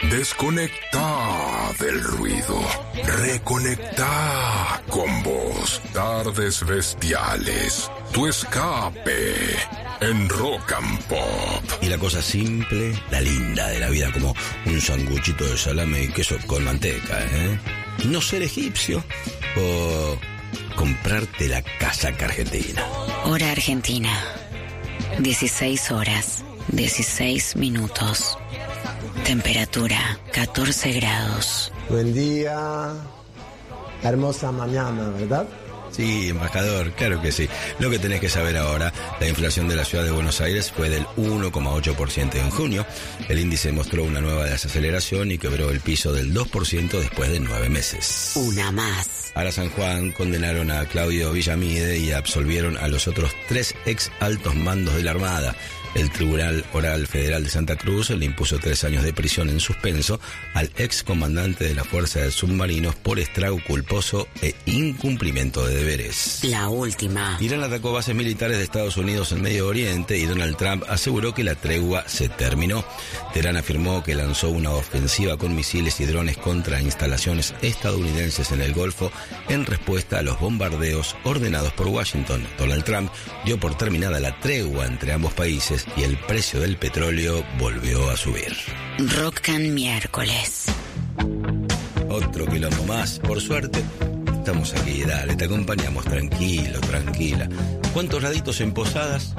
Desconectá del ruido. Reconectá con vos. Tardes Bestiales. Tu escape en Rock and Pop. Y la cosa simple, la linda de la vida, como un sanguchito de salame y queso con manteca, ¿eh? No ser egipcio o comprarte la casaca argentina. Hora Argentina. 16 horas, 16 minutos. Temperatura 14 grados. Buen día. Hermosa mañana, ¿verdad? Sí, embajador, claro que sí. Lo que tenés que saber ahora, la inflación de la ciudad de Buenos Aires fue del 1,8% en junio. El índice mostró una nueva desaceleración y quebró el piso del 2% después de 9 meses. Una más. Ahora San Juan condenaron a Claudio Villamide y absolvieron a los otros 3 ex altos mandos de la Armada. El Tribunal Oral Federal de Santa Cruz le impuso 3 años de prisión en suspenso al ex comandante de la Fuerza de Submarinos por estrago culposo e incumplimiento de deberes. La última. Irán atacó bases militares de Estados Unidos en Medio Oriente y Donald Trump aseguró que la tregua se terminó. Teherán afirmó que lanzó una ofensiva con misiles y drones contra instalaciones estadounidenses en el Golfo en respuesta a los bombardeos ordenados por Washington. Donald Trump dio por terminada la tregua entre ambos países y el precio del petróleo volvió a subir. Rock and miércoles. Otro quilombo más, por suerte. Estamos aquí, dale, te acompañamos, tranquilo, tranquila. ¿Cuántos graditos en Posadas?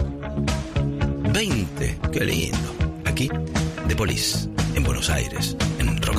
20, qué lindo. Aquí, The Police, en Buenos Aires, en Rock